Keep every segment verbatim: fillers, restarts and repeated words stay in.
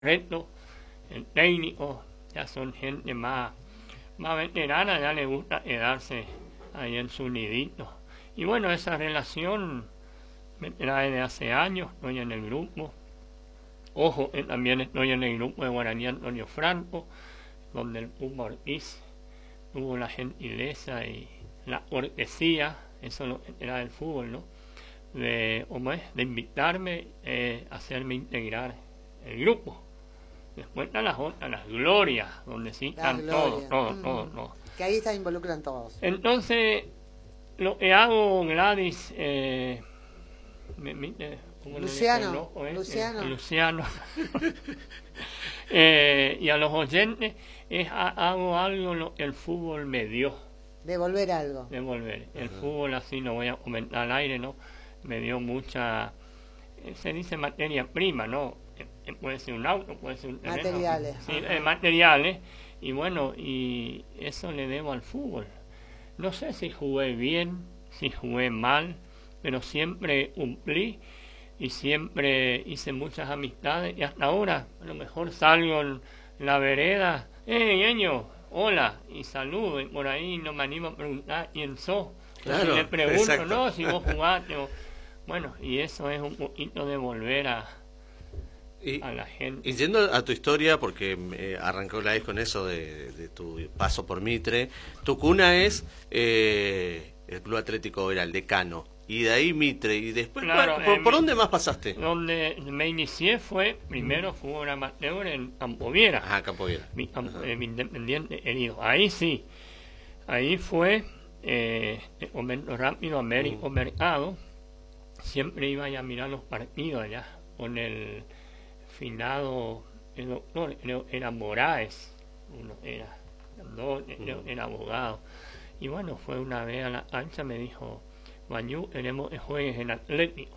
reto, el técnico, ya son gente más, más veterana, ya le gusta quedarse ahí en su nidito. Y bueno, esa relación me trae de hace años, estoy en el grupo. Ojo, eh, también estoy en el grupo de Guaraní Antonio Franco, donde el Puma Ortiz tuvo la gentileza y la cortesía, eso lo era del fútbol, ¿no? De, ¿cómo es? De invitarme eh, a hacerme integrar el grupo. Después están las otras, las glorias, donde sí están todos, todos, mm. todos, todos. Que ahí se involucran todos. Entonces, lo que hago, Gladys, eh, me, me, eh, Luciano, loco, eh? Luciano. Eh, Luciano. eh, y a los oyentes, es, a, hago algo lo que el fútbol me dio. Devolver algo. Devolver. El Ajá. fútbol, así no voy a comentar al aire, ¿no? Me dio mucha, eh, se dice materia prima, ¿no? Eh, puede ser un auto, puede ser un teléfono. Materiales. Sí, Ajá. eh, materiales. Y bueno, y eso le debo al fútbol. No sé si jugué bien, si jugué mal, pero siempre cumplí y siempre hice muchas amistades. Y hasta ahora, a lo mejor salgo en la vereda, ¡eh, ñeño! Hola, y saludo, y por ahí no me animo a preguntar quién sos. Claro, Si le pregunto, exacto. no, si vos jugaste. O, bueno, y eso es un poquito de volver a, Y, a la gente. y yendo a tu historia, porque eh, arrancó la vez con eso de, de tu paso por Mitre, tu cuna es eh, el Club Atlético era el Decano, y de ahí Mitre, y después, Claro, ¿por, por, eh, por mi- dónde más pasaste? Donde me inicié fue primero fútbol amateur en Campoviera, Ajá, Campoviera. mi, campo- Ajá. eh, mi independiente herido. Ahí sí, ahí fue, eh, te comento rápido, Américo Mm. Mercado. Siempre iba a mirar los partidos allá con el finado, el doctor, creo que era Moraes, uno era, no, creo que era abogado. Y bueno, fue una vez a la cancha, me dijo, Mañú, queremos que juegues en Atlético.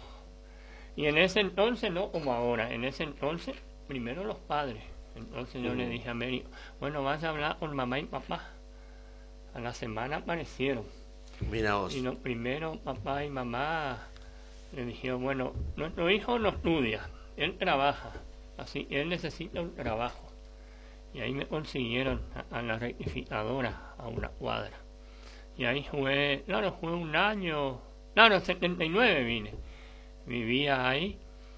Y en ese entonces, no como ahora, en ese entonces, primero los padres. Entonces yo Mm. le dije a Américo, bueno, vas a hablar con mamá y papá. A la semana aparecieron. Mira vos. Y lo primero, papá y mamá le dijeron, bueno, nuestro hijo no estudia, él trabaja, así él necesita un trabajo. Y ahí me consiguieron a, a la rectificadora, a una cuadra. Y ahí jugué, claro, jugué un año, claro, en setenta y nueve vine. Vivía ahí,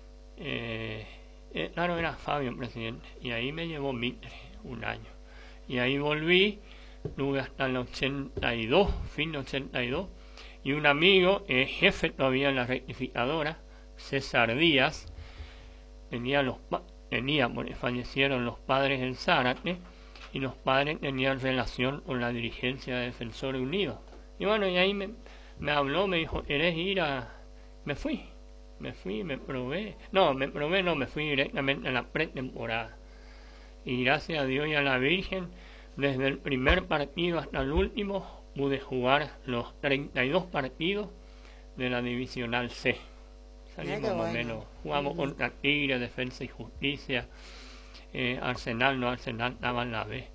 eh, eh, claro, era Fabio el presidente, y ahí me llevó Mitre un año. Y ahí volví, tuve hasta el ochenta y dos, fin de ochenta y dos, y un amigo, eh, jefe todavía en la rectificadora, César Díaz, tenía los pa- tenía, porque fallecieron los padres en Zárate, y los padres tenían relación con la dirigencia de Defensores Unidos. Y bueno, y ahí me, me habló, me dijo, ¿querés ir a...? Me fui, me fui, me probé. No, me probé, no, me fui directamente a la pretemporada. Y gracias a Dios y a la Virgen, desde el primer partido hasta el último, pude jugar los treinta y dos partidos de la Divisional C. Salimos Mirá qué más o bueno. menos, jugamos Mm. contra Tigre, Defensa y Justicia, eh, Arsenal, no, Arsenal estaba en la B.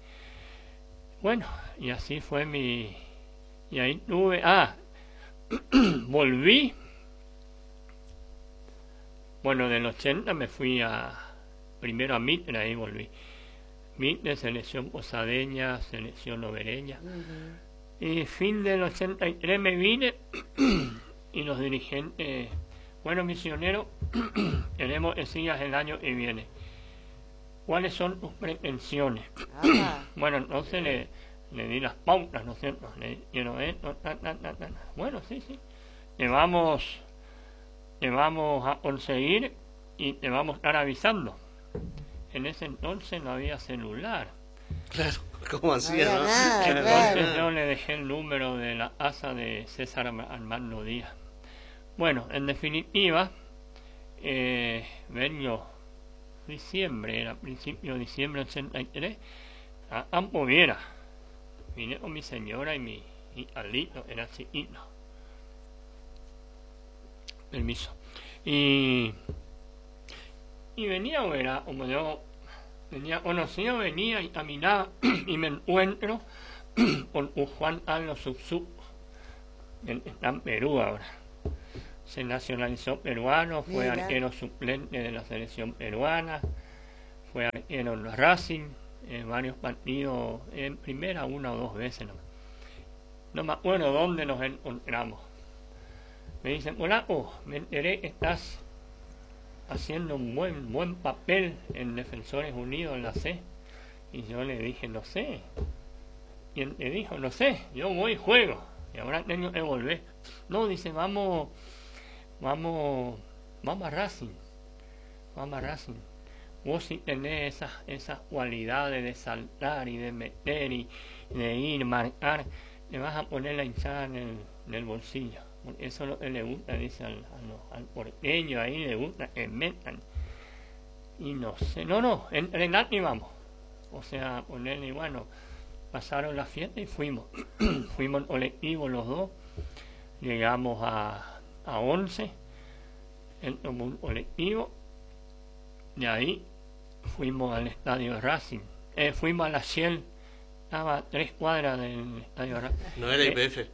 Bueno, y así fue mi... Y ahí tuve... Ah, volví. Bueno, del ochenta me fui a... Primero a Mitre, ahí volví. Mitre, selección posadeña, selección obereña. Ujú. Y fin del ochenta y tres me vine y los dirigentes, bueno, misionero, queremos que sigas el año que viene. ¿Cuáles son tus pretensiones? Ah, Bueno, entonces le, le di las pautas, ¿no es cierto? Le quiero esto, ta, ta, ta, ta. Bueno, sí, sí. Te vamos, te vamos a conseguir y te vamos a estar avisando. En ese entonces no había celular. Claro, ¿cómo hacía, había no? nada, Entonces claro. yo le dejé el número de la asa de César Arma- Armando Díaz. Bueno, en definitiva, eh, vengo diciembre, era principio de diciembre ochenta y tres, a Campoviera. Vine con mi señora y mi y Alito, era chiquito. Permiso. Y, y venía, era como yo tenía conocido, venía y caminaba y me encuentro con un Juan Carlos Subsub, en, está en Perú ahora. Se nacionalizó peruano, fue Mira. arquero suplente de la selección peruana, fue en el Racing, en varios partidos, en primera una o dos veces, no, no me acuerdo dónde nos encontramos. Me dicen, hola, oh, me enteré que estás haciendo un buen, buen papel en Defensores Unidos en la C. Y yo le dije, no sé. Y él le dijo, no sé, yo voy y juego. Y ahora tengo que volver. No, dice, vamos, vamos, vamos a Racing. Vamos a Racing. Vos si tenés esas, esas cualidades de saltar y de meter y de ir, marcar, le vas a poner la hinchada en el, en el bolsillo. Eso es lo que le gusta, dice al, al, al porteño, ahí le gusta que metan. Y no sé, no, no, entrenar y vamos. O sea, ponerle, bueno, pasaron la fiesta y fuimos. Fuimos en colectivo los dos, llegamos a, a once, en un colectivo, de ahí fuimos al estadio de Racing. Eh, fuimos a la Shell, estaba a tres cuadras del estadio de Racing. ¿No era I P F? Eh,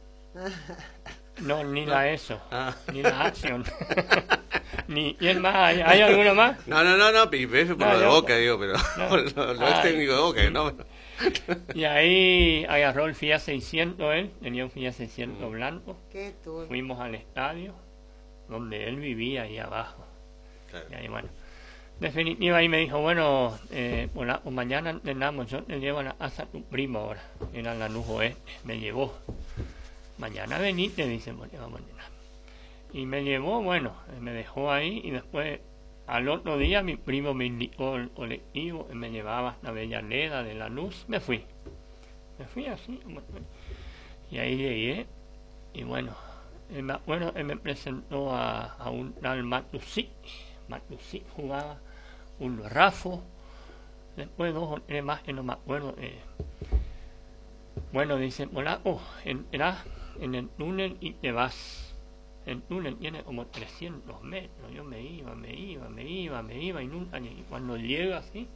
no, ni ¿No? la ESO, Ah. ni la Action. Ni, ¿quién más? ¿Hay, ¿Hay alguno más? No, no, no, no, I P F por No, lo de yo- Boca, digo, pero no. lo, lo Ay. es técnico de Boca, ¿no? Y ahí agarró el Fiat seiscientos él, tenía un Fiat seiscientos blanco. ¿Qué tú? Fuimos al estadio, donde él vivía ahí abajo. Claro. Y ahí, bueno, definitiva, ahí me dijo, bueno, eh, por la- o mañana entrenamos, yo te llevo a la casa de tu primo ahora, era en Lanús Oeste, me llevó. Mañana venite, dice, bueno, vamos a entrenar. Y me llevó, bueno, me dejó ahí y después al otro día mi primo me indicó el colectivo y me llevaba hasta Bellaneda de Lanús, me fui. Me fui así, como fue. Y ahí llegué y bueno, eh, me acuerdo que me presentó a, a un tal Matusí. Matusí jugaba un Rafo, después dos o tres más que no me acuerdo. Eh. Bueno, dice, polaco, entrás en el túnel y te vas. El túnel tiene como trescientos metros. Yo me iba, me iba, me iba, me iba y nunca llegué. Cuando llego así,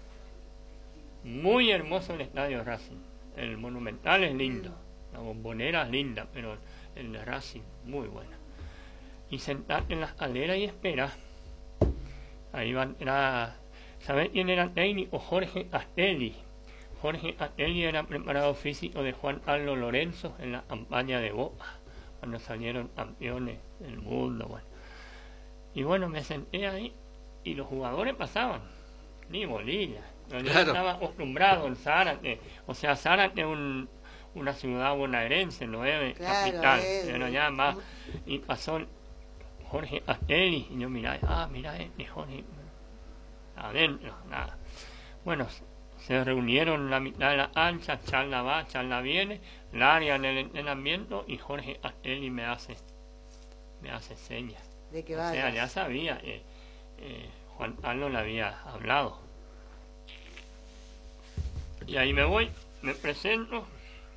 muy hermoso el estadio de Racing. El Monumental es lindo, la Bombonera es linda, pero el de Racing muy buena. Y sentarte en la escalera y esperar. Ahí van, era, ¿sabes quién era el técnico? Jorge Castelli. Jorge Castelli era preparado físico de Juan Carlos Lorenzo en la campaña de Boca, cuando salieron campeones del mundo. Bueno. Y bueno, me senté ahí y los jugadores pasaban, ni bolilla. Yo Claro. estaba acostumbrado en Zárate, o sea, Zárate es un, una ciudad bonaerense, no es Claro, capital, es- pero ya más. Y pasó Jorge Castelli y yo mirá, ah, mira este Jorge, adentro, nada. Bueno, se reunieron la mitad de la ancha, charla va, charla viene, Laria en el entrenamiento y Jorge Castelli me hace me hace señas. De que O sea, vayas. ya sabía, eh, eh, Juan Carlos le había hablado. Y ahí me voy, me presento.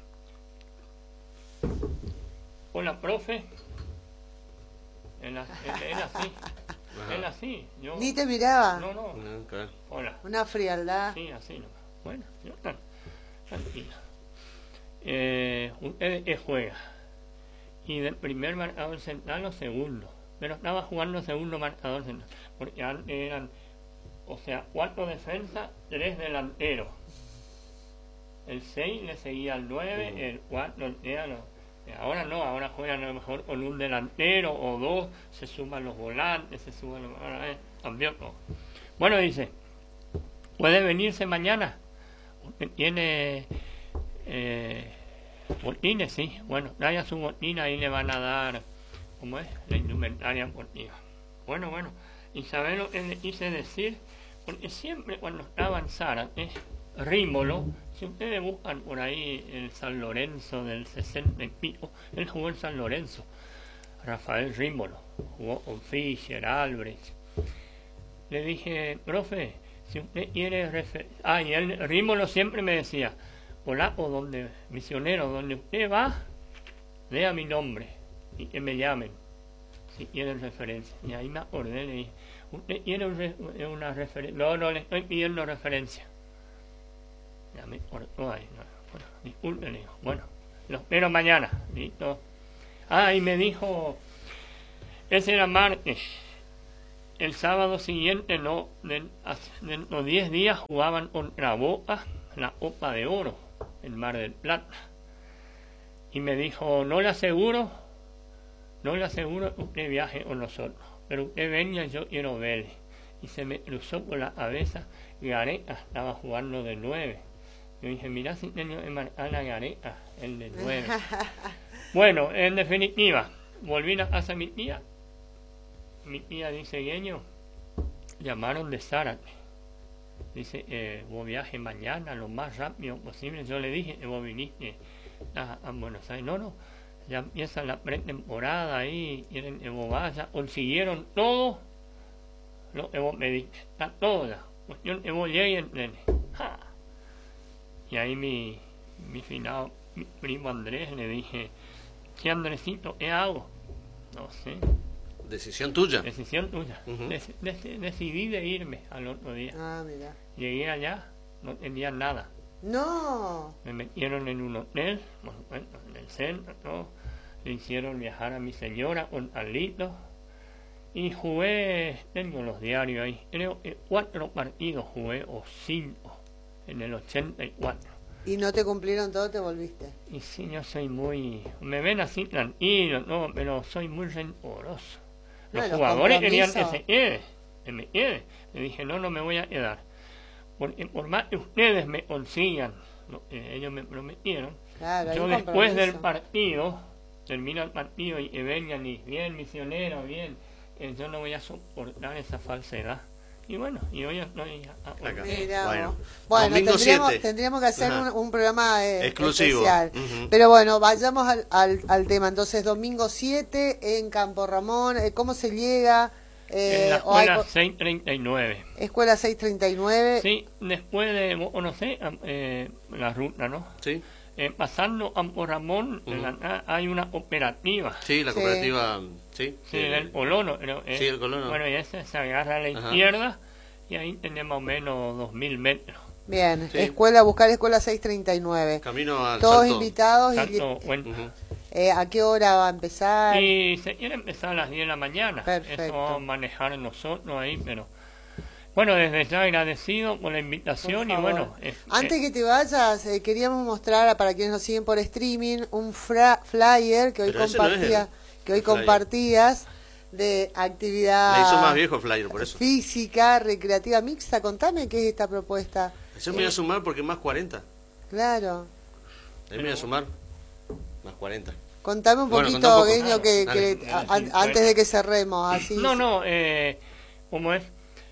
Hola, profe. Él, él, él así, Ajá. él así. Yo, Ni te miraba. no, no, No, claro. hola. Una frialdad. Sí, así nomás. Bueno, yo tan, tranquilo. Eh, usted eh, juega. Y del primer marcador central o segundo. Pero estaba jugando segundo marcador central. Porque antes eran, o sea, cuatro defensas, tres delanteros. El seis le seguía al nueve, Mm. el cuatro era no. Ahora no, ahora juegan a lo mejor con un delantero o dos, se suman los volantes, se suman los... Ahora eh, cambió todo. Bueno, dice, ¿puede venirse mañana? Usted tiene eh, botines, sí. Bueno, traiga su botina, ahí le van a dar, ¿cómo es? La indumentaria deportiva. Bueno, bueno, y saber lo que le quise decir, porque siempre cuando estaba en Zárate, Rímolo, si ustedes buscan por ahí el San Lorenzo del sesenta y pico, él jugó en San Lorenzo, Rafael Rímolo, jugó con Fischer, Albrecht. Le dije, profe, si usted quiere refer... Ah, y él, Rímolo siempre me decía, polaco, donde, misionero, donde usted va, lea mi nombre y que me llamen, si quieren referencia. Y ahí me acordé, le dije, ¿usted quiere un re- una referencia? No, no, le estoy pidiendo referencia. Ya me cortó ahí. No, bueno, disculpe, le digo. Bueno, lo espero mañana. Listo. Ah, y me dijo, ese era martes. el sábado siguiente, no, de, de los diez días jugaban contra Boca la Copa de Oro en Mar del Plata. Y me dijo, no le aseguro, no le aseguro que usted viaje con nosotros, pero usted venga, yo quiero verle. Y se me cruzó por la cabeza, Gareca estaba jugando de nueve. Yo dije, mirá si tengo que marcar a Gareca, el de nueve. Bueno, en definitiva, volví a casa de mi tía. Mi tía dice, Gueño, llamaron de Zárate. Dice, eh, vos viaje mañana lo más rápido posible. Yo le dije, vos viniste a, a Buenos Aires. No, no, ya empieza la pretemporada ahí, quieren que vos vayas. Consiguieron todo lo que vos me dijiste, está todo ya. Cuestión que vos llegues, nene. ¡Ja! Y ahí mi, mi finado, mi primo Andrés, le dije, ¿qué Andresito, qué hago? No sé. Decisión tuya. Decisión tuya. Uh-huh. Dec- dec- decidí de irme al otro día. Ah, mira. Llegué allá, no tenía nada. No. Me metieron en un hotel, bueno, bueno, en el centro, ¿no? Le hicieron viajar a mi señora con Carlito. Y jugué, tengo los diarios ahí, creo que cuatro partidos jugué, o cinco, en el ochenta y cuatro. Y no te cumplieron todo, te volviste. Y sí, yo soy muy, me ven así tranquilo, no, pero soy muy rencoroso. Los Bueno, jugadores querían que compromiso. se quede, que me quede. Le dije, no, no me voy a quedar. Porque por más que ustedes me consigan lo que ellos me prometieron, Claro, hay yo un después del compromiso. partido, termina el partido y que vengan y bien, misionero, bien, eh, yo no voy a soportar esa falsedad. Y bueno, y hoy estoy a- a- Acá. Mira Bueno. vos. Bueno, Domingo tendríamos, siete. tendríamos que hacer Ajá. un, un programa eh, Exclusivo. especial. Ujú. Pero bueno, vayamos al, al, al tema. Entonces, domingo siete en Campo Ramón. eh, ¿Cómo se llega? Eh, en la o hay escuela co- seiscientos treinta y nueve. escuela seiscientos treinta y nueve. Sí, después de, vos conocés eh, la ruta, ¿no? Sí, Eh, pasando a Campo Ramón, en la- ah, hay una cooperativa. sí, la Sí. cooperativa, sí. Sí, eh, del Colono, creo, eh. Sí, el Colono. Bueno, y ese se agarra a la Ajá. izquierda y ahí tenemos más o menos dos mil metros. Bien, Sí. escuela, buscar escuela seiscientos treinta y nueve. Camino al Todos Salto. invitados. Y, Tanto, bueno. Ujú. eh, ¿A qué hora va a empezar? Y se quiere empezar a las diez de la mañana. Perfecto. Eso vamos a manejar nosotros ahí, pero... Bueno, desde ya agradecido por la invitación Por y bueno... favor. eh, Antes eh, que te vayas, eh, queríamos mostrar a- para quienes nos siguen por streaming un fra- flyer que hoy Pero ese no es compartía, el- que hoy el flyer. compartías de actividad Le hizo más viejo el flyer, por eso. física, recreativa mixta. Contame qué es esta propuesta. Yo me voy a sumar porque más cuarenta. Claro. Ahí me voy a sumar. Más cuarenta. Contame un Bueno, poquito, contá un poco. Gueño, que, Dale, que- dale. a- an- antes de que cerremos. Así. No, no, eh, como es,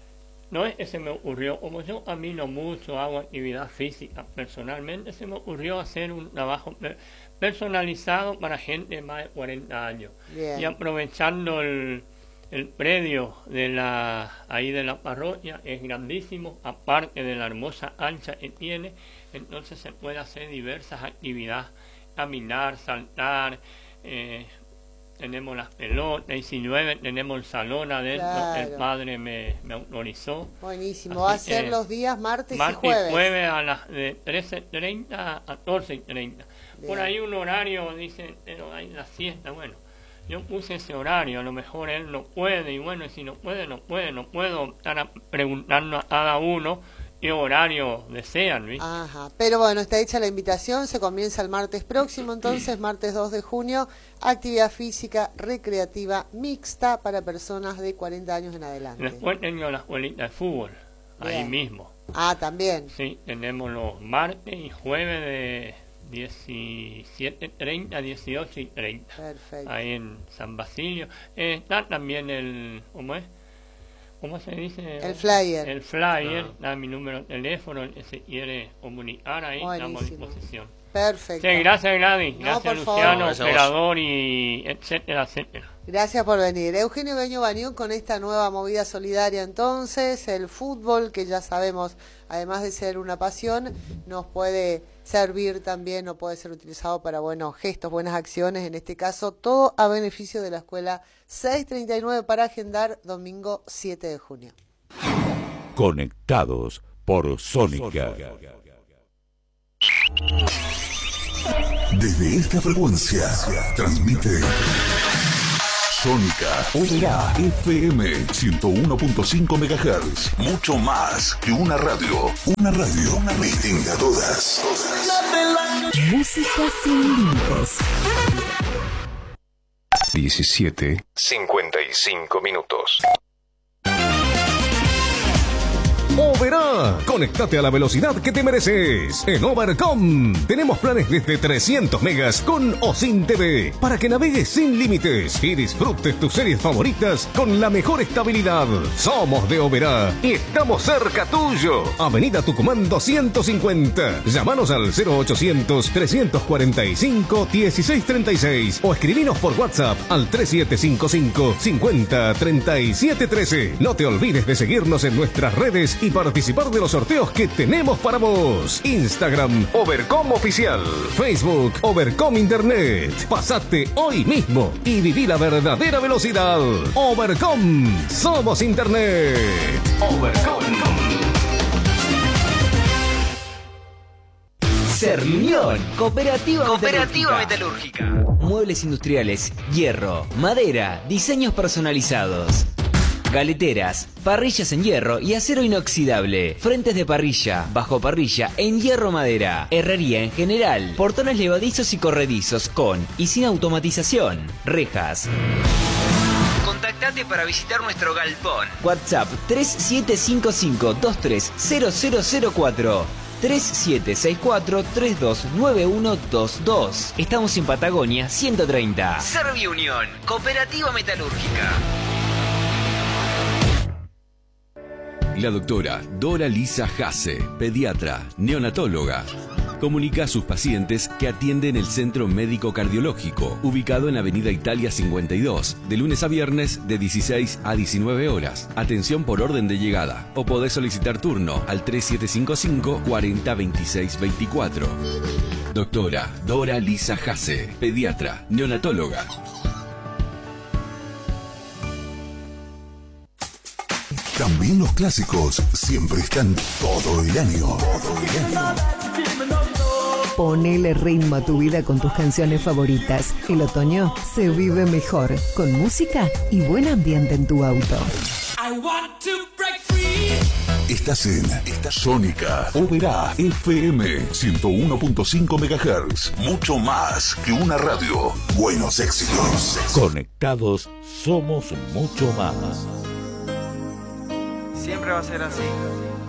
no es que se me ocurrió, como yo camino mucho, hago actividad física personalmente, se me ocurrió hacer un trabajo pe- personalizado para gente de más de cuarenta años. Bien. Y aprovechando el, el predio de la ahí de la parroquia, es grandísimo, aparte de la hermosa ancha que tiene, entonces se puede hacer diversas actividades, caminar, saltar, eh, tenemos las pelotas, y si llueve tenemos el salón adentro, Claro. el padre me, me autorizó. Buenísimo. Va a Así ser que, los días martes, Martes y jueves. y jueves a las de trece treinta a catorce treinta. Por Bien. ahí un horario, dice, pero hay la siesta, bueno. Yo puse ese horario, a lo mejor él no puede, y bueno, si no puede, no puede, no puedo estar a- preguntando a cada uno qué horario desean, ¿viste? Ajá, pero bueno, está hecha la invitación, se comienza el martes próximo, entonces, martes dos de junio, actividad física recreativa mixta para personas de cuarenta años en adelante. Después tengo la escuelita de fútbol, ahí Bien. mismo. Ah, también. Sí, tenemos los martes y jueves de diecisiete treinta, dieciocho y treinta. Perfecto. Ahí en San Basilio. Eh, está también el, ¿cómo es? ¿Cómo se dice? El flyer. El flyer, Ah. da mi número de teléfono, el que se quiere comunicar ahí, estamos a Buenísimo. disposición. Perfecto. Sí, gracias Gladys, No, gracias por favor. Luciano, Gracias a vos. operador y etcétera, etcétera. Gracias por venir. Eugenio Gueño Baniuk con esta nueva movida solidaria entonces, el fútbol que ya sabemos, además de ser una pasión, nos puede servir también o puede ser utilizado para buenos gestos, buenas acciones, en este caso todo a beneficio de la escuela seiscientos treinta y nueve para agendar domingo siete de junio. Conectados por Sónica. Desde esta frecuencia transmite Sónica, Oberá, F M ciento uno punto cinco megahertz. Mucho más que una radio. Una radio, una distinta a todas. Música sin límites. diecisiete cincuenta y cinco minutos. Oberá, conéctate a la velocidad que te mereces. En Overcom tenemos planes desde trescientos megas con o sin T V para que navegues sin límites y disfrutes tus series favoritas con la mejor estabilidad. Somos de Oberá y estamos cerca tuyo. Avenida Tucumán doscientos cincuenta. Llámanos al cero ochocientos, trescientos cuarenta y cinco, dieciséis treinta y seis o escribinos por WhatsApp al tres siete cinco cinco, cincuenta, treinta y siete trece. No te olvides de seguirnos en nuestras redes y participar de los sorteos que tenemos para vos. Instagram, Overcom Oficial. Facebook, Overcom Internet. Pasate hoy mismo y viví la verdadera velocidad. Overcom. Somos Internet. Overcom. Serviunión, Cooperativa, Cooperativa Metalúrgica. Metalúrgica. Muebles industriales, hierro, madera, diseños personalizados. Galeteras, parrillas en hierro y acero inoxidable, frentes de parrilla, bajo parrilla en hierro madera, herrería en general, portones levadizos y corredizos con y sin automatización, rejas. Contactate para visitar nuestro galpón. WhatsApp tres siete cinco cinco, dos tres cero cero cero cuatro. tres siete seis cuatro, tres dos nueve uno dos dos. Estamos en Patagonia ciento treinta. Serviunión, Cooperativa Metalúrgica. La doctora Dora Lisa Hasse, pediatra, neonatóloga. Comunica a sus pacientes que atiende en el Centro Médico Cardiológico, ubicado en Avenida Italia cincuenta y dos, de lunes a viernes de dieciséis a diecinueve horas. Atención por orden de llegada. O podés solicitar turno al tres siete cinco cinco, cuarenta, veintiséis veinticuatro. Doctora Dora Lisa Hasse, pediatra, neonatóloga. También los clásicos siempre están todo el año. Todo el año. Ponele ritmo a tu vida con tus canciones favoritas. El otoño se vive mejor con música y buen ambiente en tu auto. Estás en Sónica, Oberá, F M ciento uno punto cinco megahertz. Mucho más que una radio. Buenos éxitos. Conectados somos mucho más. Siempre va a ser así.